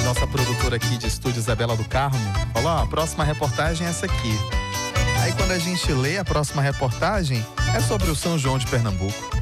nossa produtora aqui de estúdio, Isabela do Carmo, falou, a próxima reportagem é essa aqui. Aí quando a gente lê a próxima reportagem, é sobre o São João de Pernambuco.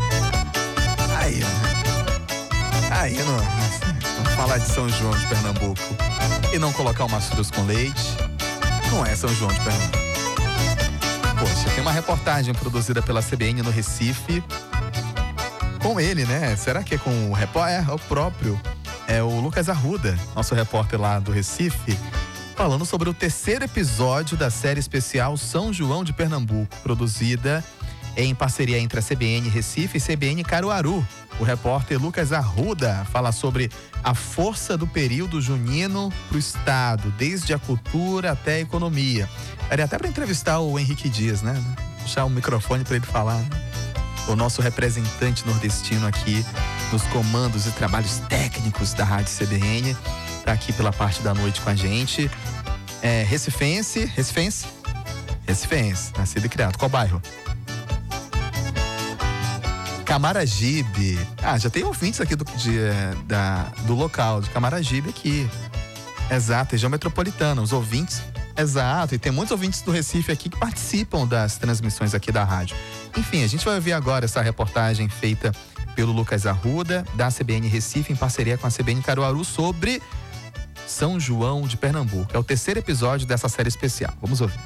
Aí não falar de São João de Pernambuco e não colocar o mastruz com leite, não é São João de Pernambuco. Poxa, tem uma reportagem produzida pela CBN no Recife, com ele, né? Será que é com o repórter? É o próprio. É o Lucas Arruda, nosso repórter lá do Recife, falando sobre o terceiro episódio da série especial São João de Pernambuco, produzida em parceria entre a CBN Recife e CBN Caruaru. O repórter Lucas Arruda fala sobre a força do período junino para o estado, desde a cultura até a economia. Era até para entrevistar o Henrique Dias, né? Puxar o microfone para ele falar. O nosso representante nordestino aqui nos comandos e trabalhos técnicos da Rádio CBN, tá aqui pela parte da noite com a gente. É recifense, nascido e criado. Qual bairro? Camaragibe. Já tem ouvintes aqui do local, de Camaragibe aqui. Exato, região metropolitana. Os ouvintes, exato. E tem muitos ouvintes do Recife aqui que participam das transmissões aqui da rádio. Enfim, a gente vai ouvir agora essa reportagem feita pelo Lucas Arruda, da CBN Recife, em parceria com a CBN Caruaru, sobre São João de Pernambuco. É o terceiro episódio dessa série especial. Vamos ouvir.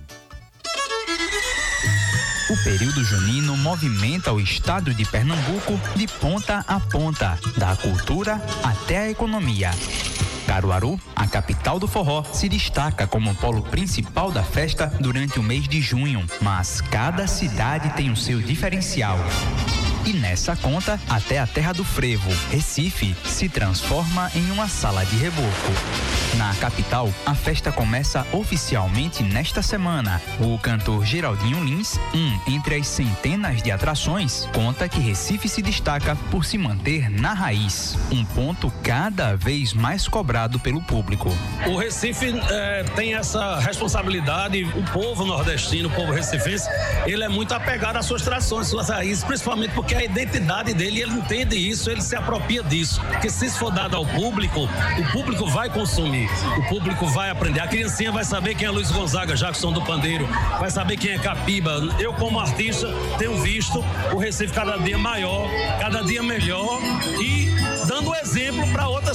O período junino movimenta o estado de Pernambuco de ponta a ponta, da cultura até a economia. Caruaru, a capital do forró, se destaca como polo principal da festa durante o mês de junho, mas cada cidade tem o seu diferencial. E nessa conta, até a terra do frevo, Recife, se transforma em uma sala de reboco. Na capital, a festa começa oficialmente nesta semana. O cantor Geraldinho Lins, entre as centenas de atrações, conta que Recife se destaca por se manter na raiz, um ponto cada vez mais cobrado pelo público. O Recife tem essa responsabilidade, o povo nordestino, o povo recifense, ele é muito apegado às suas tradições, suas raízes, principalmente porque a identidade dele, ele entende isso, ele se apropria disso, porque se isso for dado ao público, o público vai consumir, o público vai aprender, a criancinha vai saber quem é Luiz Gonzaga, Jackson do Pandeiro, vai saber quem é Capiba. Eu, como artista, tenho visto o Recife cada dia maior, cada dia melhor e dando exemplo para outras